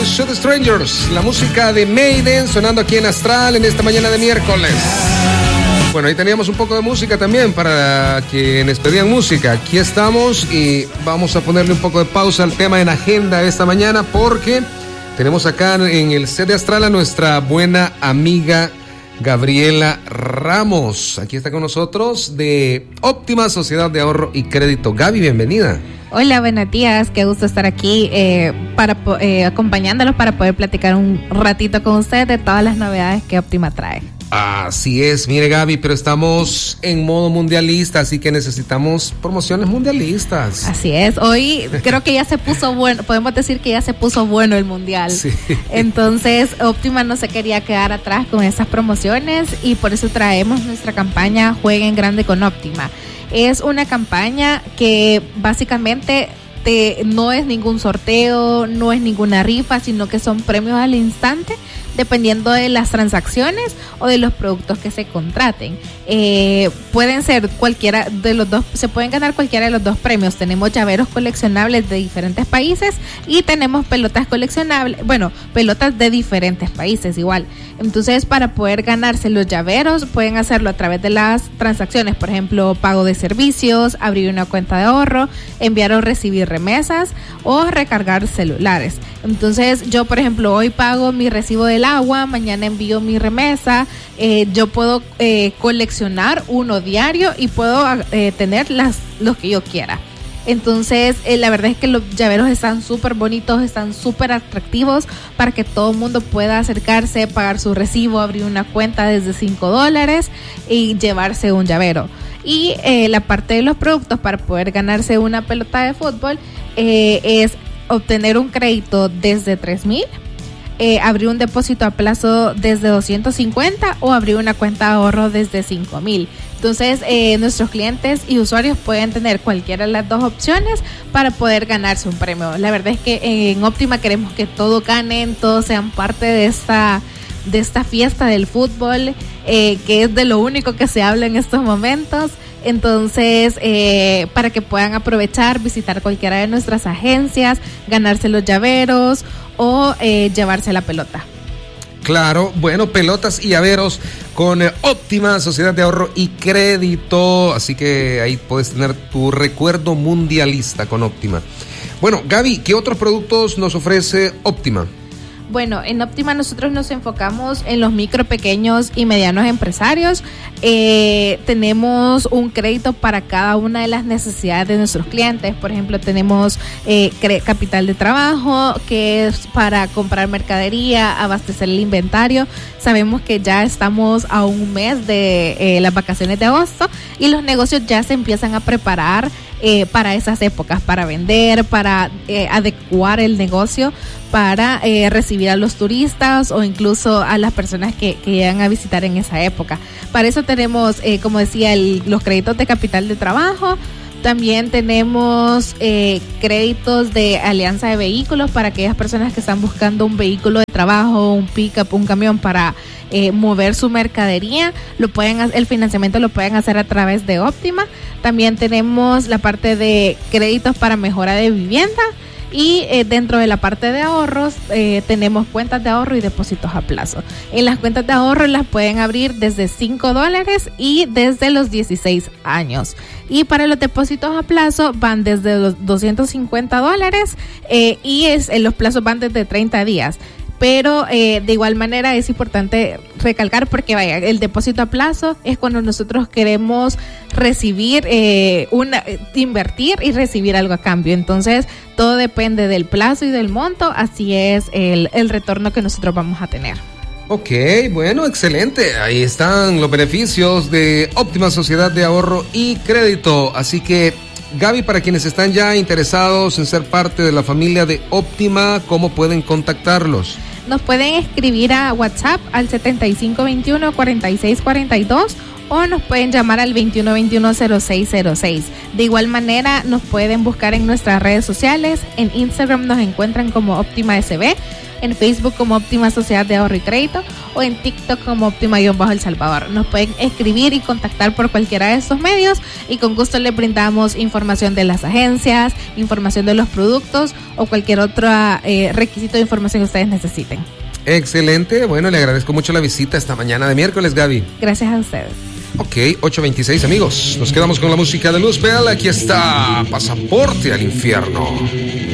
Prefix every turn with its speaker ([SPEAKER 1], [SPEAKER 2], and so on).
[SPEAKER 1] Shoot Strangers, la música de Maiden sonando aquí en Astral en esta mañana de miércoles. Bueno, ahí teníamos un poco de música también para quienes pedían música. Aquí estamos y vamos a ponerle un poco de pausa al tema en agenda esta mañana porque tenemos acá en el set de Astral a nuestra buena amiga Gabriela Ramos. Aquí está con nosotros de Óptima Sociedad de Ahorro y Crédito. Gaby, bienvenida.
[SPEAKER 2] Hola, buenos días, qué gusto estar aquí acompañándolos para poder platicar un ratito con ustedes de todas las novedades que Óptima trae.
[SPEAKER 1] Así es, mire Gaby, pero estamos en modo mundialista, así que necesitamos promociones mundialistas.
[SPEAKER 2] Así es, hoy creo que ya se puso bueno, podemos decir que ya se puso bueno el mundial.
[SPEAKER 1] Sí.
[SPEAKER 2] Entonces Óptima no se quería quedar atrás con esas promociones y por eso traemos nuestra campaña Jueguen Grande con Óptima. Es una campaña que básicamente no es ningún sorteo, no es ninguna rifa, sino que son premios al instante dependiendo de las transacciones o de los productos que se contraten. Pueden ser cualquiera de los dos, se pueden ganar cualquiera de los dos premios. Tenemos llaveros coleccionables de diferentes países y tenemos pelotas coleccionables, bueno, pelotas de diferentes países igual. Entonces, para poder ganarse los llaveros, pueden hacerlo a través de las transacciones, por ejemplo, pago de servicios, abrir una cuenta de ahorro, enviar o recibir remesas o recargar celulares. Entonces, yo, por ejemplo, hoy pago mi recibo del agua, mañana envío mi remesa, yo puedo coleccionar uno diario y puedo tener los que yo quiera. Entonces, la verdad es que los llaveros están súper bonitos, están súper atractivos para que todo el mundo pueda acercarse, pagar su recibo, abrir una cuenta desde $5 y llevarse un llavero. Y la parte de los productos para poder ganarse una pelota de fútbol es obtener un crédito desde 3,000, abrir un depósito a plazo desde 250 o abrir una cuenta de ahorro desde 5,000. Entonces, nuestros clientes y usuarios pueden tener cualquiera de las dos opciones para poder ganarse un premio. La verdad es que en Óptima queremos que todos ganen, todos sean parte de esta fiesta del fútbol, que es de lo único que se habla en estos momentos. Entonces, para que puedan aprovechar, visitar cualquiera de nuestras agencias, ganarse los llaveros o llevarse la pelota.
[SPEAKER 1] Claro, bueno, pelotas y llaveros con Óptima Sociedad de Ahorro y Crédito, así que ahí puedes tener tu recuerdo mundialista con Óptima. Bueno, Gaby, ¿qué otros productos nos ofrece Óptima?
[SPEAKER 2] Bueno, en Óptima nosotros nos enfocamos en los micro, pequeños y medianos empresarios. Tenemos un crédito para cada una de las necesidades de nuestros clientes. Por ejemplo, tenemos capital de trabajo, que es para comprar mercadería, abastecer el inventario. Sabemos que ya estamos a un mes de las vacaciones de agosto y los negocios ya se empiezan a preparar para esas épocas, para vender, para adecuar el negocio, para recibir a los turistas o incluso a las personas que llegan a visitar en esa época. Para eso tenemos, como decía, los créditos de capital de trabajo. También tenemos créditos de alianza de vehículos para aquellas personas que están buscando un vehículo de trabajo, un pick-up, un camión para mover su mercadería. El financiamiento lo pueden hacer a través de Óptima. También tenemos la parte de créditos para mejora de vivienda. Y dentro de la parte de ahorros tenemos cuentas de ahorro y depósitos a plazo. En las cuentas de ahorro las pueden abrir desde $5 y desde los 16 años. Y para los depósitos a plazo van desde los $250 y los plazos van desde 30 días. Pero de igual manera es importante recalcar porque vaya, el depósito a plazo es cuando nosotros queremos recibir, invertir y recibir algo a cambio. Entonces todo depende del plazo y del monto, así es el retorno que nosotros vamos a tener.
[SPEAKER 1] Ok, bueno, excelente. Ahí están los beneficios de Óptima Sociedad de Ahorro y Crédito. Así que, Gaby, para quienes están ya interesados en ser parte de la familia de Óptima, ¿cómo pueden contactarlos?
[SPEAKER 2] Nos pueden escribir a WhatsApp al 7521-4642 o nos pueden llamar al 2121-0606. De igual manera nos pueden buscar en nuestras redes sociales. En Instagram nos encuentran como Óptima SB, en Facebook como Óptima Sociedad de Ahorro y Crédito o en TikTok como Óptima-El Salvador. Nos pueden escribir y contactar por cualquiera de estos medios y con gusto les brindamos información de las agencias, información de los productos o cualquier otro requisito de información que ustedes necesiten.
[SPEAKER 1] Excelente, bueno, le agradezco mucho la visita esta mañana de miércoles, Gaby.
[SPEAKER 2] Gracias a ustedes.
[SPEAKER 1] Ok, 8:26 amigos, nos quedamos con la música de Luzbel. Aquí está Pasaporte al Infierno.